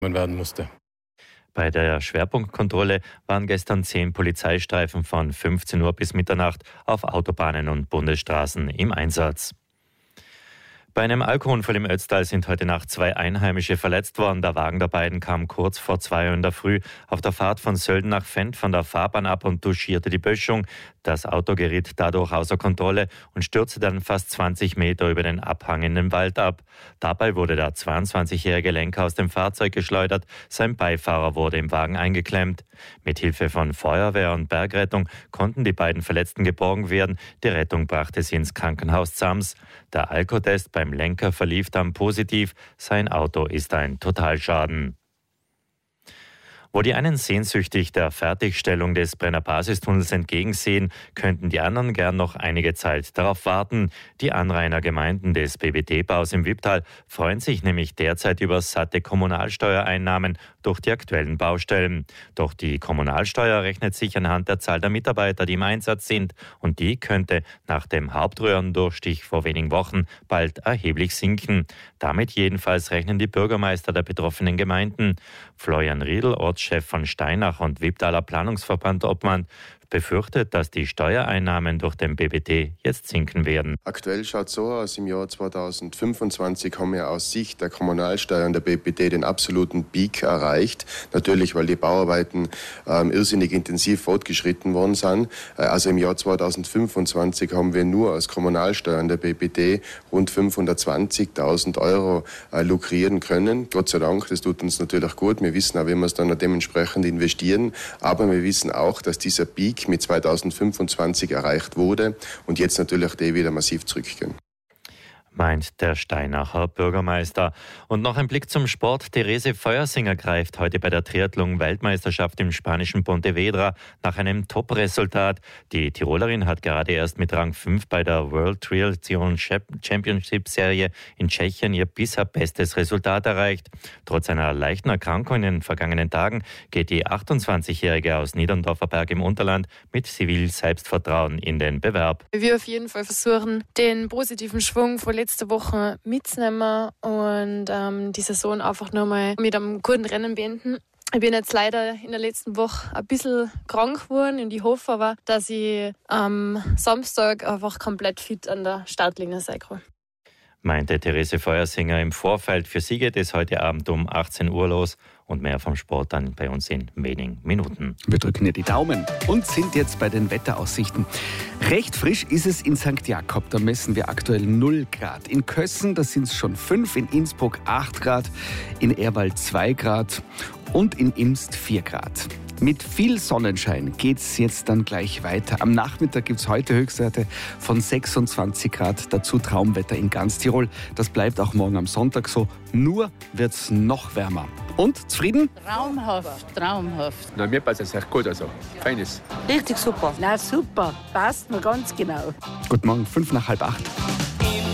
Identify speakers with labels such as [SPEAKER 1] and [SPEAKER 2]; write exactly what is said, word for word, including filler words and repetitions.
[SPEAKER 1] werden musste.
[SPEAKER 2] Bei der Schwerpunktkontrolle waren gestern zehn Polizeistreifen von fünfzehn Uhr bis Mitternacht auf Autobahnen und Bundesstraßen im Einsatz. Bei einem Alkoholunfall im Ötztal sind heute Nacht zwei Einheimische verletzt worden. Der Wagen der beiden kam kurz vor zwei Uhr in der Früh auf der Fahrt von Sölden nach Fendt von der Fahrbahn ab und touchierte die Böschung. Das Auto geriet dadurch außer Kontrolle und stürzte dann fast zwanzig Meter über den Abhang in den Wald ab. Dabei wurde der zweiundzwanzigjährige Lenker aus dem Fahrzeug geschleudert. Sein Beifahrer wurde im Wagen eingeklemmt. Mit Hilfe von Feuerwehr und Bergrettung konnten die beiden Verletzten geborgen werden. Die Rettung brachte sie ins Krankenhaus Zams. Der Alkotest beim Lenker verlief dann positiv. Sein Auto ist ein Totalschaden. Wo die einen sehnsüchtig der Fertigstellung des Brenner Basistunnels entgegensehen, könnten die anderen gern noch einige Zeit darauf warten. Die Anrainergemeinden des B B T-Baus im Wipptal freuen sich nämlich derzeit über satte Kommunalsteuereinnahmen durch die aktuellen Baustellen. Doch die Kommunalsteuer rechnet sich anhand der Zahl der Mitarbeiter, die im Einsatz sind, und die könnte nach dem Hauptröhrendurchstich vor wenigen Wochen bald erheblich sinken. Damit jedenfalls rechnen die Bürgermeister der betroffenen Gemeinden. Florian Riedl, Ortschef von Steinach und Wipptaler Planungsverband Obmann, befürchtet, dass die Steuereinnahmen durch den B B T jetzt sinken werden.
[SPEAKER 3] Aktuell schaut es so aus, im Jahr zweitausendfünfundzwanzig haben wir aus Sicht der Kommunalsteuer und der B B T den absoluten Peak erreicht. Natürlich, weil die Bauarbeiten ähm, irrsinnig intensiv fortgeschritten worden sind. Äh, also im Jahr zweitausendfünfundzwanzig haben wir nur aus Kommunalsteuer und der B B T rund fünfhundertzwanzigtausend Euro äh, lukrieren können. Gott sei Dank, das tut uns natürlich gut. Wir wissen auch, wie wir es dann dementsprechend investieren. Aber wir wissen auch, dass dieser Peak mit zweitausendfünfundzwanzig erreicht wurde und jetzt natürlich die wieder massiv zurückgehen.
[SPEAKER 2] Meint der Steinacher Bürgermeister. Und noch ein Blick zum Sport. Therese Feuersinger greift heute bei der Triathlon-Weltmeisterschaft im spanischen Pontevedra nach einem Top-Resultat. Die Tirolerin hat gerade erst mit Rang fünf bei der World Triathlon Championship-Serie in Tschechien ihr bisher bestes Resultat erreicht. Trotz einer leichten Erkrankung in den vergangenen Tagen geht die achtundzwanzigjährige aus Niederndorfer Berg im Unterland mit viel Selbstvertrauen in den Bewerb.
[SPEAKER 4] Wir auf jeden Fall versuchen, den positiven Schwung von letzte Woche mitzunehmen und ähm, die Saison einfach nochmal mit einem guten Rennen beenden. Ich bin jetzt leider in der letzten Woche ein bisschen krank geworden und ich hoffe aber, dass ich am Samstag einfach komplett fit an der Startlinie sein kann.
[SPEAKER 2] Meinte Therese Feuersinger im Vorfeld. Für sie geht es heute Abend um achtzehn Uhr los und mehr vom Sport dann bei uns in wenigen Minuten.
[SPEAKER 5] Wir drücken dir die Daumen und sind jetzt bei den Wetteraussichten. Recht frisch ist es in Sankt Jakob, da messen wir aktuell null Grad. In Kössen, da sind es schon fünf, in Innsbruck acht Grad, in Ehrwald zwei Grad und in Imst vier Grad. Mit viel Sonnenschein geht's jetzt dann gleich weiter. Am Nachmittag gibt's heute Höchstwerte von sechsundzwanzig Grad, dazu Traumwetter in ganz Tirol. Das bleibt auch morgen am Sonntag so, nur wird's noch wärmer. Und, zufrieden?
[SPEAKER 6] Traumhaft, traumhaft.
[SPEAKER 7] Na, mir passt es echt gut, also feines.
[SPEAKER 6] Richtig super. Na super, passt mir ganz genau.
[SPEAKER 5] Guten Morgen, fünf nach halb acht.